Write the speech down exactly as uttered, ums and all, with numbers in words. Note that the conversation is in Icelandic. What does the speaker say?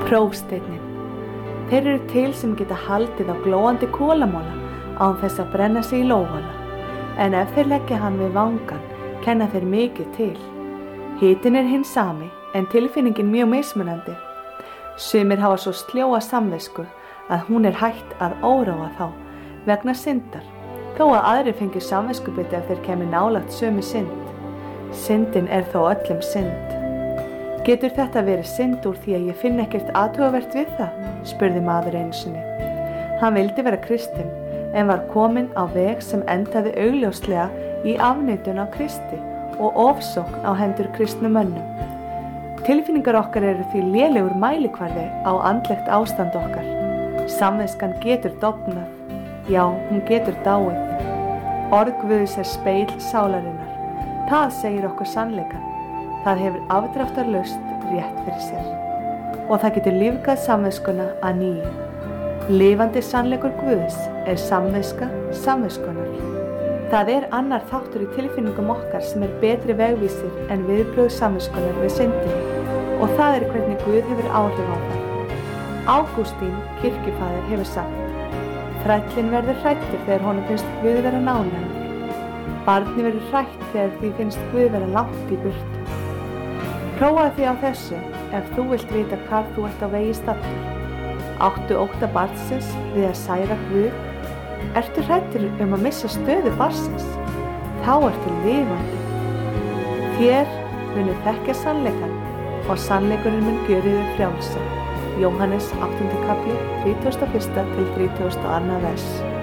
Prófsteinninn. Þeir eru til sem geta haldið á glóandi kolamola án þess að brenna sig í lófana, en ef þeir leggja hann við vangann, kenna þeir mikið til. Hitinn er hinn sami, en tilfinningin mjög mismunandi. Sumir hafa svo sljóa samvisku að hún er hætt að óróa þá vegna syndar, þó að aðrir fengi samviskubiti ef þeir kemur nálægt sömu synd. Syndin er þó öllum synd. Getur þetta verið synd úr því að ég finn ekkert athugavert við það? Spurði maður einu sinni. Hann vildi vera kristinn, en var kominn á veg sem endaði augljóslega í afneitun á Kristi og ofsókn á hendur kristnum mönnum. Tilfinningar okkar eru því lélegur mælikvarði á andlegt ástand okkar. Samviskan getur dofnað, já, hún getur dáið. Orð Guðs er speil sálarinnar. Það segir okkur sannleikann. Það hefur afdráttarlaust rétt fyrir sér. Og það getur lífgað samviskuna að nýju. Lifandi sannleikur Guðs er samviska samviskunnar. Það er annar þáttur í tilfinningum okkar sem er betri vegvísir en viðbrögð samviskunnar við syndinni, og það er hvernig Guð hefur áhrif á það. Ágústín, kirkjufaðir, hefur sagt: Þrællinn verður hræddur þegar honum finnst Guð vera nálægur. Barni verður hrætt þegar því finnst Guð vera langt í burtu. Prófaðu því á þessu ef þú vilt vita hvar þú ert á vegi staddur. Áttu ótta barnsins við að særa Guð? Ertu hræddur um að missa stöðu barnsins? Þá ertu lifandi. Þér munu þekkja sannleikann og sannleikurinn mun gjöra þig frjálsa. Jóhannes áttunda kafli þrítugasta og fyrsta til þrítugasta og annað vers.